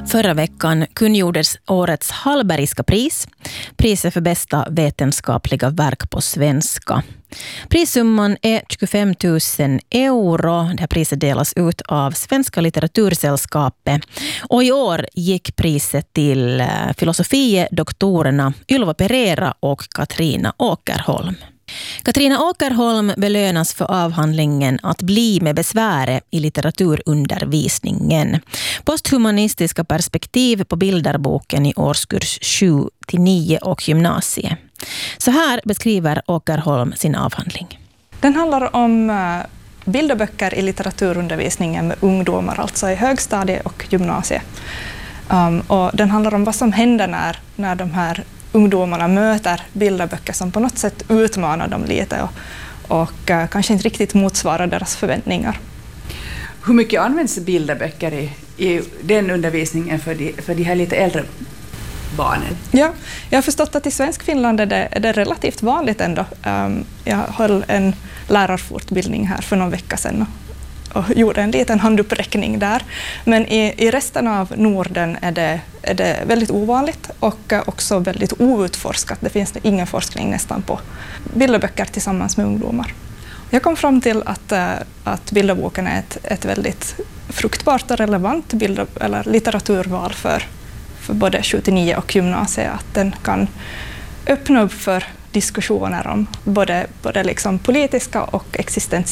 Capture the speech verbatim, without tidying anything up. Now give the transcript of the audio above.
Förra veckan kungjordes årets Hallbergska pris, priset för bästa vetenskapliga verk på svenska. Prissumman är tjugofem tusen euro. Det här priset delas ut av Svenska litteratursällskapet. Och i år gick priset till filosofie-doktorerna Ylva Pereira och Katrina Åkerholm. Katrina Åkerholm belönas för avhandlingen Att bli med besväre i litteraturundervisningen. Posthumanistiska perspektiv på bilderboken i årskurs sju till nio och gymnasiet. Så här beskriver Åkerholm sin avhandling. Den handlar om bilderböcker i litteraturundervisningen med ungdomar, alltså i högstadie och gymnasiet. Um, och den handlar om vad som händer när, när de här ungdomarna möter bilderböcker som på något sätt utmanar dem lite och, och uh, kanske inte riktigt motsvarar deras förväntningar. Hur mycket används bilderböcker i, i den undervisningen för de, för de här lite äldre barnen? Ja, jag har förstått att i svensk Finland är det, är det relativt vanligt ändå. Um, jag höll en lärarfortbildning här för någon vecka sedan och, och gjorde en liten handuppräckning där. Men i, i resten av Norden är det, är det väldigt ovanligt och också väldigt outforskat. Det finns ingen forskning nästan på bilderböcker tillsammans med ungdomar. Jag kom fram till att, att bilderboken är ett, ett väldigt fruktbart och relevant bild, eller litteraturval för, för både sju till nio och gymnasiet. Att den kan öppna upp för diskussioner om både, både liksom politiska och existentiella